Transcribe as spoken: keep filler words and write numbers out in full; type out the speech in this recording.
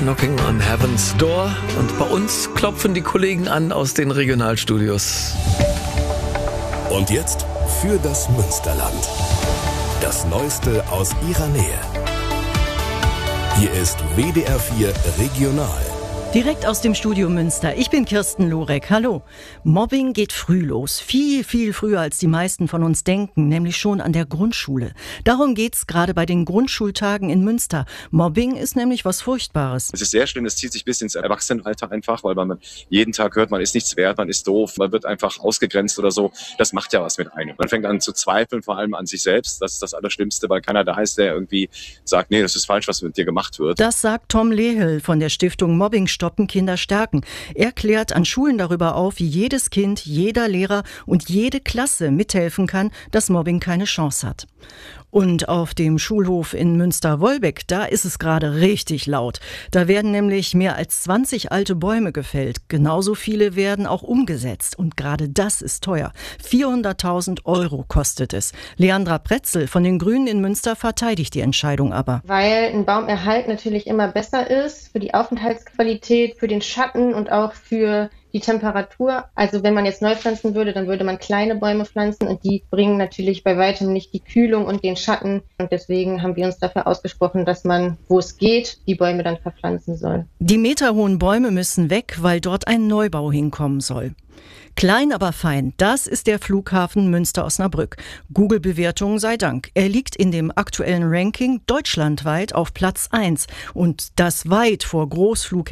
Knocking on Heaven's Door und bei uns klopfen die Kollegen an aus den Regionalstudios. Und jetzt für das Münsterland. Das Neueste aus ihrer Nähe. Hier ist W D R vier Regional. Direkt aus dem Studio Münster. Ich bin Kirsten Lorek. Hallo. Mobbing geht früh los. Viel, viel früher, als die meisten von uns denken, nämlich schon an der Grundschule. Darum geht's gerade bei den Grundschultagen in Münster. Mobbing ist nämlich was Furchtbares. Es ist sehr schlimm, es zieht sich bis ins Erwachsenenalter einfach, weil man jeden Tag hört, man ist nichts wert, man ist doof, man wird einfach ausgegrenzt oder so. Das macht ja was mit einem. Man fängt an zu zweifeln, vor allem an sich selbst. Das ist das Allerschlimmste, weil keiner da ist, der irgendwie sagt, nee, das ist falsch, was mit dir gemacht wird. Das sagt Tom Lehel von der Stiftung Mobbing Stoppen, Kinder stärken. Er klärt an Schulen darüber auf, wie jedes Kind, jeder Lehrer und jede Klasse mithelfen kann, dass Mobbing keine Chance hat. Und auf dem Schulhof in Münster-Wolbeck, da ist es gerade richtig laut. Da werden nämlich mehr als zwanzig alte Bäume gefällt. Genauso viele werden auch umgesetzt. Und gerade das ist teuer. vierhunderttausend Euro kostet es. Leandra Pretzel von den Grünen in Münster verteidigt die Entscheidung aber. Weil ein Baumerhalt natürlich immer besser ist für die Aufenthaltsqualität, für den Schatten und auch für die Temperatur. Also wenn man jetzt neu pflanzen würde, dann würde man kleine Bäume pflanzen und die bringen natürlich bei weitem nicht die Kühlung und den Schatten. Und deswegen haben wir uns dafür ausgesprochen, dass man, wo es geht, die Bäume dann verpflanzen soll. Die meterhohen Bäume müssen weg, weil dort ein Neubau hinkommen soll. Klein, aber fein, das ist der Flughafen Münster-Osnabrück. Google-Bewertung sei Dank. Er liegt in dem aktuellen Ranking deutschlandweit auf Platz eins und das weit vor Großflughäfen